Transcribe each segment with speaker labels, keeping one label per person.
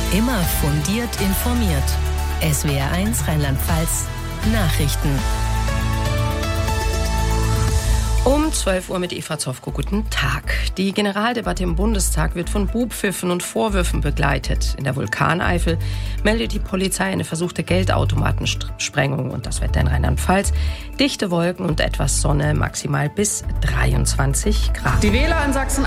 Speaker 1: Immer fundiert informiert. SWR1 Rheinland-Pfalz Nachrichten. Um 12 Uhr mit Eva Zofko. Guten Tag. Die Generaldebatte im Bundestag wird von Buhpfiffen und Vorwürfen begleitet. In der Vulkaneifel meldet die Polizei eine versuchte Geldautomatensprengung. Und das Wetter in Rheinland-Pfalz: dichte Wolken und etwas Sonne, maximal bis 23 Grad.
Speaker 2: Die Wähler in Sachsen...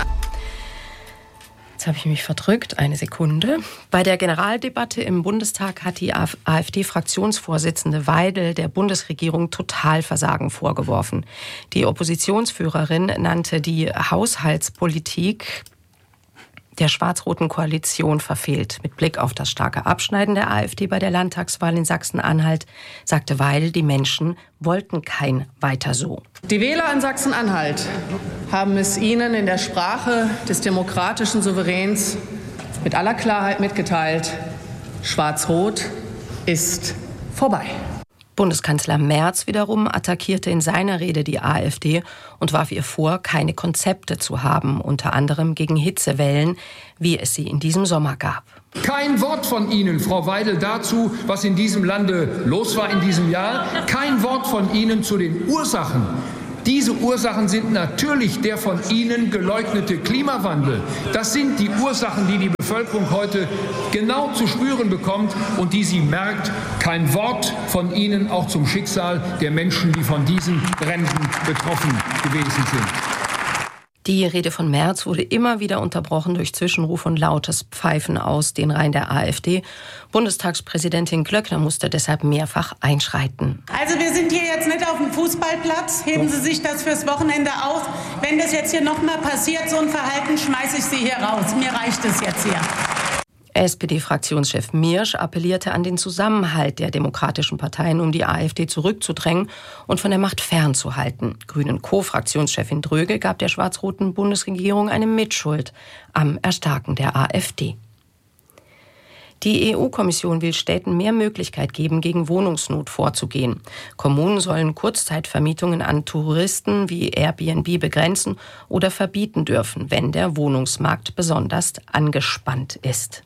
Speaker 1: Jetzt habe ich mich verdrückt, eine Sekunde. Bei der Generaldebatte im Bundestag hat die AfD-Fraktionsvorsitzende Weidel der Bundesregierung Totalversagen vorgeworfen. Die Oppositionsführerin nannte die Haushaltspolitik der schwarz-roten Koalition verfehlt. Mit Blick auf das starke Abschneiden der AfD bei der Landtagswahl in Sachsen-Anhalt sagte Weidel, die Menschen wollten kein Weiter so.
Speaker 2: Die Wähler in Sachsen-Anhalt haben es Ihnen in der Sprache des demokratischen Souveräns mit aller Klarheit mitgeteilt: Schwarz-Rot ist vorbei.
Speaker 1: Bundeskanzler Merz wiederum attackierte in seiner Rede die AfD und warf ihr vor, keine Konzepte zu haben, unter anderem gegen Hitzewellen, wie es sie in diesem Sommer gab.
Speaker 3: Kein Wort von Ihnen, Frau Weidel, dazu, was in diesem Lande los war in diesem Jahr. Kein Wort von Ihnen zu den Ursachen. Diese Ursachen sind natürlich der von Ihnen geleugnete Klimawandel. Das sind die Ursachen, die die Bevölkerung heute genau zu spüren bekommt und die sie merkt. Kein Wort von Ihnen auch zum Schicksal der Menschen, die von diesen Bränden betroffen gewesen sind.
Speaker 1: Die Rede von Merz wurde immer wieder unterbrochen durch Zwischenruf und lautes Pfeifen aus den Reihen der AfD. Bundestagspräsidentin Glöckner musste deshalb mehrfach einschreiten.
Speaker 4: Also wir sind hier jetzt nicht auf dem Fußballplatz. Heben Sie sich das fürs Wochenende auf. Wenn das jetzt hier nochmal passiert, so ein Verhalten, schmeiße ich Sie hier raus. Mir reicht es jetzt hier.
Speaker 1: SPD-Fraktionschef Miersch appellierte an den Zusammenhalt der demokratischen Parteien, um die AfD zurückzudrängen und von der Macht fernzuhalten. Grünen-Co-Fraktionschefin Dröge gab der schwarz-roten Bundesregierung eine Mitschuld am Erstarken der AfD. Die EU-Kommission will Städten mehr Möglichkeit geben, gegen Wohnungsnot vorzugehen. Kommunen sollen Kurzzeitvermietungen an Touristen wie Airbnb begrenzen oder verbieten dürfen, wenn der Wohnungsmarkt besonders angespannt ist.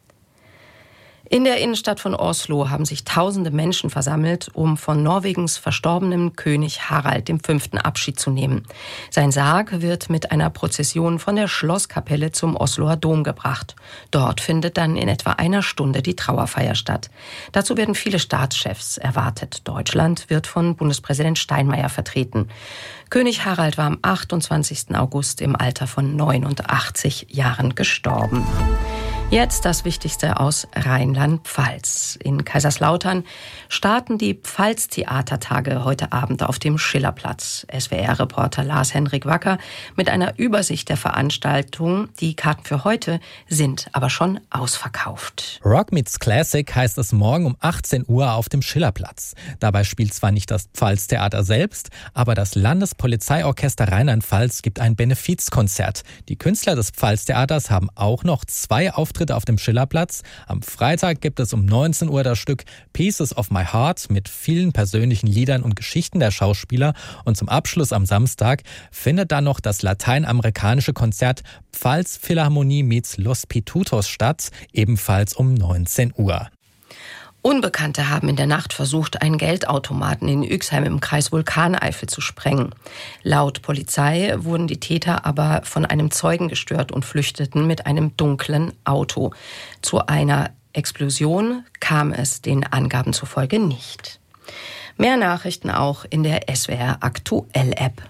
Speaker 1: In der Innenstadt von Oslo haben sich tausende Menschen versammelt, um von Norwegens verstorbenem König Harald V. Abschied zu nehmen. Sein Sarg wird mit einer Prozession von der Schlosskapelle zum Osloer Dom gebracht. Dort findet dann in etwa einer Stunde die Trauerfeier statt. Dazu werden viele Staatschefs erwartet. Deutschland wird von Bundespräsident Steinmeier vertreten. König Harald war am 28. August im Alter von 89 Jahren gestorben. Jetzt das Wichtigste aus Rheinland-Pfalz. In Kaiserslautern starten die Pfalz-Theatertage heute Abend auf dem Schillerplatz. SWR-Reporter Lars-Henrik Wacker mit einer Übersicht der Veranstaltung. Die Karten für heute sind aber schon ausverkauft.
Speaker 5: Rock meets Classic heißt es morgen um 18 Uhr auf dem Schillerplatz. Dabei spielt zwar nicht das Pfalz-Theater selbst, aber das Landespolizeiorchester Rheinland-Pfalz gibt ein Benefizkonzert. Die Künstler des Pfalz-Theaters haben auch noch 2 Auftritte auf dem Schillerplatz. Am Freitag gibt es um 19 Uhr das Stück Pieces of My Heart mit vielen persönlichen Liedern und Geschichten der Schauspieler. Und zum Abschluss am Samstag findet dann noch das lateinamerikanische Konzert Pfalz Philharmonie meets Los Pitutos statt, ebenfalls um 19 Uhr.
Speaker 1: Unbekannte haben in der Nacht versucht, einen Geldautomaten in Üxheim im Kreis Vulkaneifel zu sprengen. Laut Polizei wurden die Täter aber von einem Zeugen gestört und flüchteten mit einem dunklen Auto. Zu einer Explosion kam es den Angaben zufolge nicht. Mehr Nachrichten auch in der SWR Aktuell App.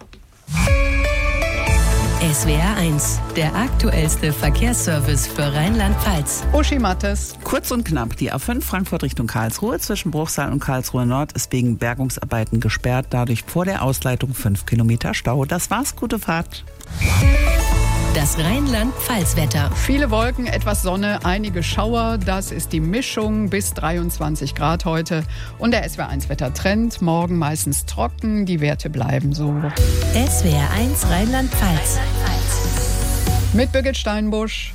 Speaker 6: SWR1, der aktuellste Verkehrsservice für Rheinland-Pfalz.
Speaker 2: Uschi Mattes.
Speaker 7: Kurz und knapp, die A5 Frankfurt Richtung Karlsruhe zwischen Bruchsal und Karlsruhe Nord ist wegen Bergungsarbeiten gesperrt. Dadurch vor der Ausleitung 5 Kilometer Stau. Das war's, gute Fahrt.
Speaker 6: Das Rheinland-Pfalz-Wetter.
Speaker 2: Viele Wolken, etwas Sonne, einige Schauer. Das ist die Mischung, bis 23 Grad heute. Und der SWR1-Wettertrend. Morgen meistens trocken, die Werte bleiben so.
Speaker 6: SWR1 Rheinland-Pfalz.
Speaker 2: Mit Birgit Steinbusch.